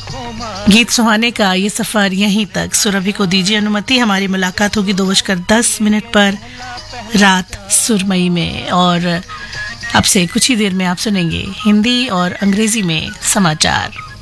गीत सुहाने का ये सफर यहीं तक। सुरभि को दीजिए अनुमति, हमारी मुलाकात होगी 2:10 पर रात सुरमई में, और अब से कुछ ही देर में आप सुनेंगे हिंदी और अंग्रेजी में समाचार।